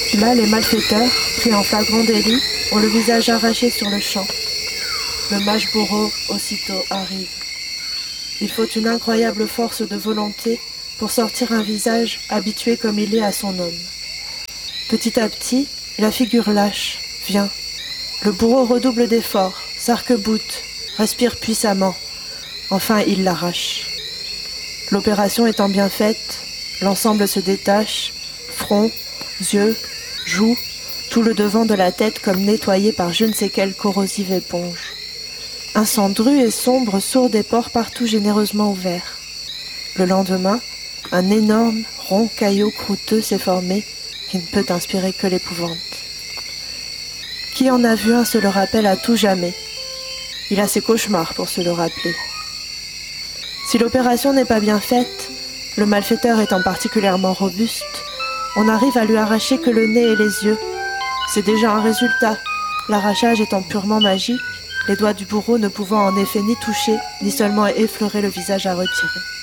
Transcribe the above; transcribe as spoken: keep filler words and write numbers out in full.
Là, les malfaiteurs, pris en flagrant délit, ont le visage arraché sur le champ. Le mage bourreau aussitôt arrive. Il faut une incroyable force de volonté pour sortir un visage habitué comme il est à son homme. Petit à petit, la figure lâche, vient. Le bourreau redouble d'efforts, s'arc-boute, respire puissamment. Enfin, il l'arrache. L'opération étant bien faite, l'ensemble se détache, front, yeux, joues, tout le devant de la tête comme nettoyé par je ne sais quelle corrosive éponge. Un sang dru et sombre sort des pores partout généreusement ouverts. Le lendemain, un énorme, rond caillot croûteux s'est formé qui ne peut inspirer que l'épouvante. Qui en a vu un se le rappelle à tout jamais. Il a ses cauchemars pour se le rappeler. Si l'opération n'est pas bien faite, le malfaiteur étant particulièrement robuste, on n'arrive à lui arracher que le nez et les yeux. C'est déjà un résultat, l'arrachage étant purement magique, les doigts du bourreau ne pouvant en effet ni toucher, ni seulement effleurer le visage à retirer.